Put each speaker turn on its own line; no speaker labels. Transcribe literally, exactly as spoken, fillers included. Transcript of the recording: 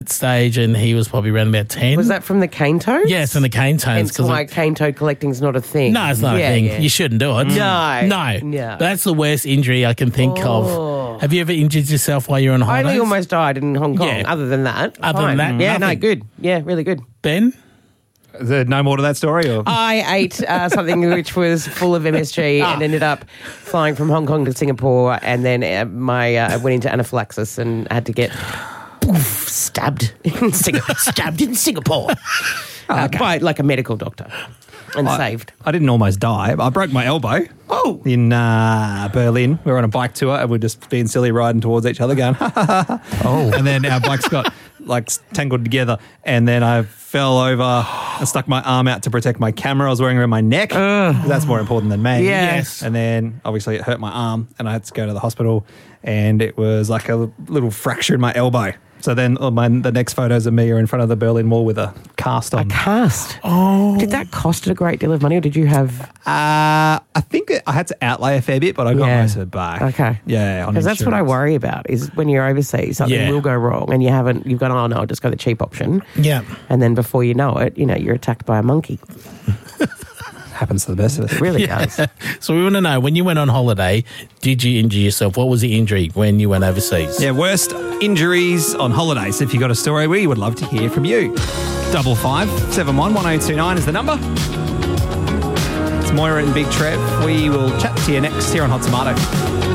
stage and he was probably around about ten.
Was that from the cane toads?
Yes, from the cane toads.
Hence why cane toad collecting's not a thing.
No, it's not
Yeah,
a thing.
yeah.
You shouldn't do it.
No.
No.
No.
That's the worst injury I can think
Oh.
of. Have you ever injured yourself while you're on
I
holidays?
only almost died in Hong Kong.
Yeah.
Other than that,
Other than
fine.
that,
yeah, no,
nothing.
good. Yeah, really good.
Ben?
Is there no more to that story? Or?
I ate uh, something which was full of M S G and ended up flying from Hong Kong to Singapore, and then uh, my uh, I went into anaphylaxis and had to get poof, stabbed in Singapore. stabbed in Singapore uh, by like a medical doctor, and
I,
saved.
I didn't almost die. I broke my elbow.
Oh.
In uh, Berlin. We were on a bike tour and we we're just being silly riding towards each other going, ha ha ha ha. Oh. And then our bikes got like tangled together and then I fell over and stuck my arm out to protect my camera I was wearing around my neck. That's more important than me.
Yes.
And then obviously it hurt my arm and I had to go to the hospital and it was like a little fracture in my elbow. So then oh, my, the next photos of me are in front of the Berlin Wall with a cast on.
A cast. Oh. Did that cost a great deal of money, or did you have?
Uh, I think it, I had to outlay a fair bit, but I got
Yeah.
most of it back.
Okay.
Yeah, on
Because that's what I
insurance.
worry about is when you're overseas, something
Yeah.
will go wrong and you haven't, you've gone, oh no, I'll just go the cheap option.
Yeah.
And then before you know it, you know, you're attacked by a monkey.
Happens to the best of us.
It really does.
So we want to know, when you went on holiday, did you injure yourself? What was the injury when you went overseas?
Yeah, worst injuries on holidays. If you've got a story, we would love to hear from you. Double five seven one one zero two nine is the number. It's Moira and Big Trev. We will chat to you next here on Hot Tomato.